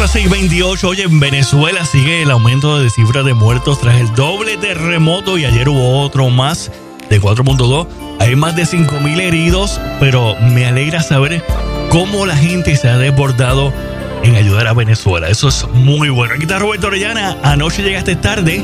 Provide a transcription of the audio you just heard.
las 6:28. Oye, en Venezuela sigue el aumento de cifras de muertos tras el doble terremoto y ayer hubo otro más de 4.2. Hay más de 5,000 heridos, pero me alegra saber cómo la gente se ha desbordado en ayudar a Venezuela. Eso es muy bueno. Aquí está Roberto Orellana. Anoche llegaste tarde.